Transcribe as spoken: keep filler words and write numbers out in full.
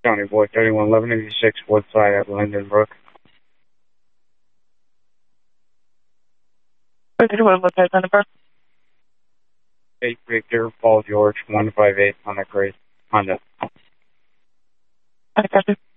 County Boy thirty-one eleven eighty-six Woodside at Linden Brook. thirty-one, what type number? eight Victor, Paul George, one five eight Honda Grace, Honda. I got you.